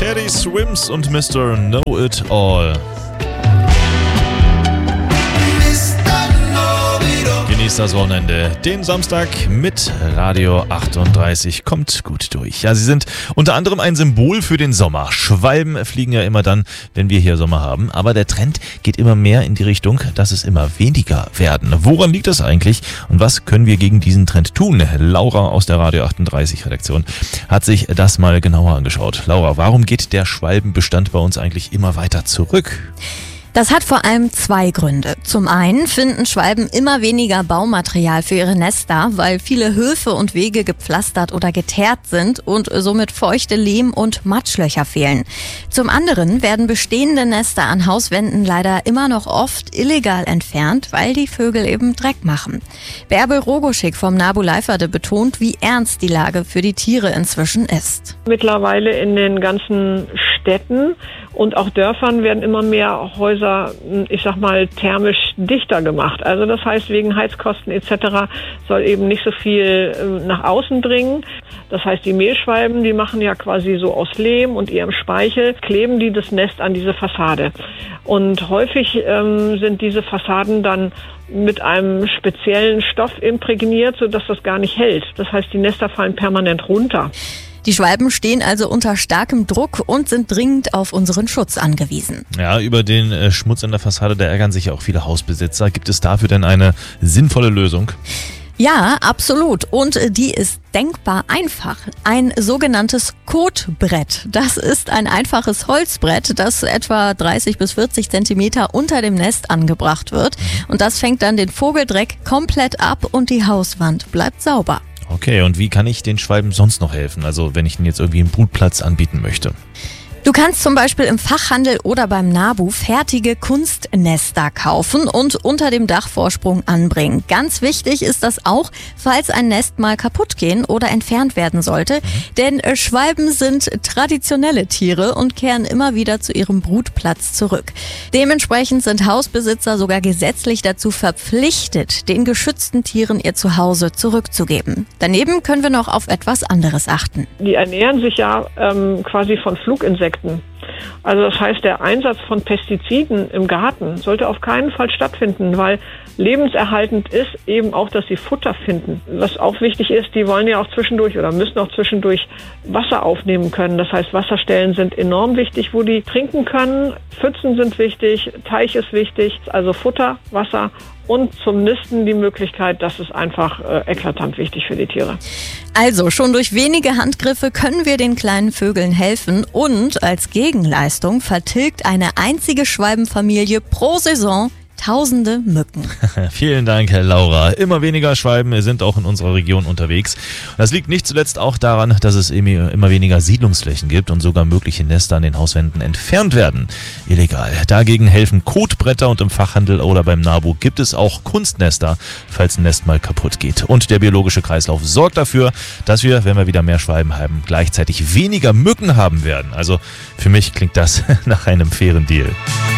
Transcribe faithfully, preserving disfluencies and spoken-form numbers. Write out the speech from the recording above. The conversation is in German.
Teddy Swims und Mister Know-It-All. Genießt das Wochenende. Den Samstag mit Radio achtunddreißig. Kommt gut durch. Ja, sie sind unter anderem ein Symbol für den Sommer. Schwalben fliegen ja immer dann, wenn wir hier Sommer haben. Aber der Trend geht immer mehr in die Richtung, dass es immer weniger werden. Woran liegt das eigentlich? Und was können wir gegen diesen Trend tun? Laura aus der Radio achtunddreißig Redaktion hat sich das mal genauer angeschaut. Laura, warum geht der Schwalbenbestand bei uns eigentlich immer weiter zurück? Das hat vor allem zwei Gründe. Zum einen finden Schwalben immer weniger Baumaterial für ihre Nester, weil viele Höfe und Wege gepflastert oder geteert sind und somit feuchte Lehm- und Matschlöcher fehlen. Zum anderen werden bestehende Nester an Hauswänden leider immer noch oft illegal entfernt, weil die Vögel eben Dreck machen. Bärbel Rogoschik vom Nabu Leiferde betont, wie ernst die Lage für die Tiere inzwischen ist. Mittlerweile in den ganzen Städten und auch Dörfern werden immer mehr Häuser, ich sag mal, thermisch dichter gemacht. Also das heißt, wegen Heizkosten et cetera soll eben nicht so viel nach außen dringen. Das heißt, die Mehlschwalben, die machen ja quasi so aus Lehm und ihrem Speichel, kleben die das Nest an diese Fassade. Und häufig ähm, sind diese Fassaden dann mit einem speziellen Stoff imprägniert, sodass das gar nicht hält. Das heißt, die Nester fallen permanent runter. Die Schwalben stehen also unter starkem Druck und sind dringend auf unseren Schutz angewiesen. Ja, über den äh, Schmutz an der Fassade, da ärgern sich ja auch viele Hausbesitzer. Gibt es dafür denn eine sinnvolle Lösung? Ja, absolut. Und die ist denkbar einfach. Ein sogenanntes Kotbrett. Das ist ein einfaches Holzbrett, das etwa dreißig bis vierzig Zentimeter unter dem Nest angebracht wird. Und das fängt dann den Vogeldreck komplett ab und die Hauswand bleibt sauber. Okay, und wie kann ich den Schwalben sonst noch helfen? Also wenn ich ihnen jetzt irgendwie einen Brutplatz anbieten möchte. Du kannst zum Beispiel im Fachhandel oder beim Nabu fertige Kunstnester kaufen und unter dem Dachvorsprung anbringen. Ganz wichtig ist das auch, falls ein Nest mal kaputt gehen oder entfernt werden sollte. Mhm. Denn Schwalben sind traditionelle Tiere und kehren immer wieder zu ihrem Brutplatz zurück. Dementsprechend sind Hausbesitzer sogar gesetzlich dazu verpflichtet, den geschützten Tieren ihr Zuhause zurückzugeben. Daneben können wir noch auf etwas anderes achten. Die ernähren sich ja ähm, quasi von Fluginsekten. Also das heißt, der Einsatz von Pestiziden im Garten sollte auf keinen Fall stattfinden, weil lebenserhaltend ist eben auch, dass sie Futter finden. Was auch wichtig ist, die wollen ja auch zwischendurch oder müssen auch zwischendurch Wasser aufnehmen können. Das heißt, Wasserstellen sind enorm wichtig, wo die trinken können. Pfützen sind wichtig, Teich ist wichtig, also Futter, Wasser. Und zum Nisten die Möglichkeit, das ist einfach äh, eklatant wichtig für die Tiere. Also schon durch wenige Handgriffe können wir den kleinen Vögeln helfen und als Gegenleistung vertilgt eine einzige Schwalbenfamilie pro Saison tausende Mücken. Vielen Dank, Herr Laura. Immer weniger Schwalben sind auch in unserer Region unterwegs. Das liegt nicht zuletzt auch daran, dass es immer weniger Siedlungsflächen gibt und sogar mögliche Nester an den Hauswänden entfernt werden. Illegal. Dagegen helfen Kotbretter und im Fachhandel oder beim Nabu gibt es auch Kunstnester, falls ein Nest mal kaputt geht. Und der biologische Kreislauf sorgt dafür, dass wir, wenn wir wieder mehr Schwalben haben, gleichzeitig weniger Mücken haben werden. Also für mich klingt das nach einem fairen Deal.